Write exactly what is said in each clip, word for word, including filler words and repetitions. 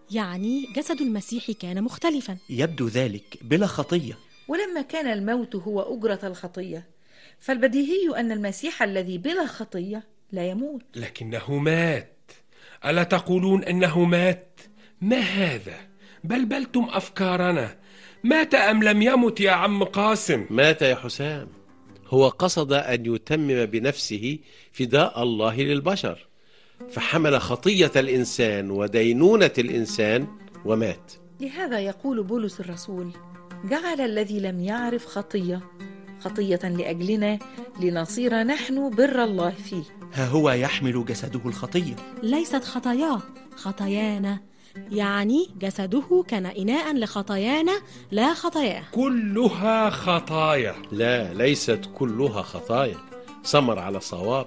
يعني جسد المسيح كان مختلفا. يبدو ذلك بلا خطية. ولما كان الموت هو أجرة الخطية، فالبديهي أن المسيح الذي بلا خطية لا يموت. لكنه مات. ألا تقولون أنه مات؟ ما هذا؟ بلبلتم أفكارنا. مات أم لم يمت يا عم قاسم؟ مات يا حسام. هو قصد أن يتمم بنفسه فداء الله للبشر، فحمل خطية الإنسان ودينونة الإنسان ومات. لهذا يقول بولس الرسول: جعل الذي لم يعرف خطية خطية لأجلنا لنصير نحن بر الله فيه. ها هو يحمل جسده الخطية. ليست خطاياه، خطايانا، يعني جسده كان إناء لخطايانا لا خطاياه. كلها خطايا. لا، ليست كلها خطايا. سمر على صواب.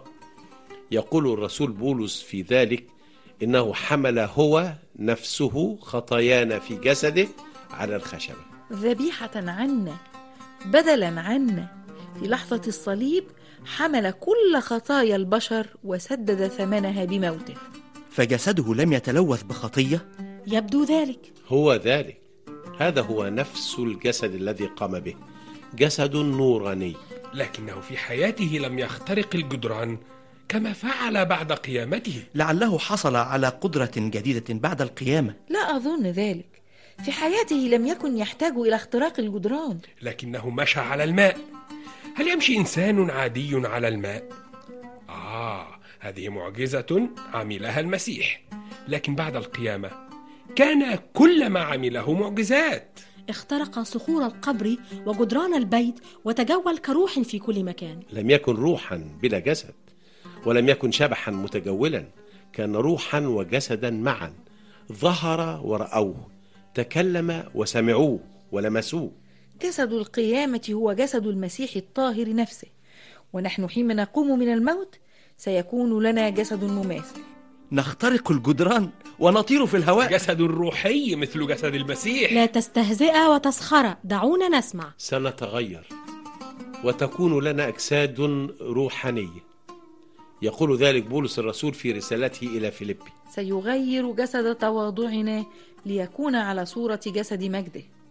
يقول الرسول بولس في ذلك إنه حمل هو نفسه خطايانا في جسده على الخشبة، ذبيحة عنا، بدلا عنا. في لحظة الصليب حمل كل خطايا البشر وسدد ثمنها بموته. فجسده لم يتلوث بخطية؟ يبدو ذلك. هو ذلك. هذا هو نفس الجسد الذي قام به، جسد نوراني. لكنه في حياته لم يخترق الجدران كما فعل بعد قيامته. لعله حصل على قدرة جديدة بعد القيامة. لا أظن ذلك. في حياته لم يكن يحتاج إلى اختراق الجدران. لكنه مشى على الماء. هل يمشي إنسان عادي على الماء؟ آه، هذه معجزة عملها المسيح. لكن بعد القيامة كان كل ما عمله معجزات. اخترق صخور القبر وجدران البيت وتجول كروح في كل مكان. لم يكن روحا بلا جسد، ولم يكن شبحا متجولا. كان روحا وجسدا معا. ظهر ورأوه، تكلم وسمعوه ولمسوه. جسد القيامة هو جسد المسيح الطاهر نفسه، ونحن حين نقوم من الموت سيكون لنا جسد مماثل. نخترق الجدران ونطير في الهواء. جسد روحي مثل جسد المسيح. لا تستهزئ وتسخر، دعونا نسمع. سنتغير وتكون لنا أجساد روحانية. يقول ذلك بولس الرسول في رسالته إلى فيليبي: سيغير جسد تواضعنا ليكون على صورة جسد مجده.